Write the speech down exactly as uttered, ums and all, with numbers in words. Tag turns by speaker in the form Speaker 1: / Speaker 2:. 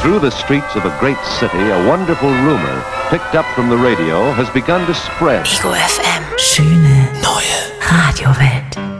Speaker 1: Through the streets of a great city, a wonderful rumor, picked up from the radio, has begun to spread.
Speaker 2: Ego F M. Schöne neue Radiowelt.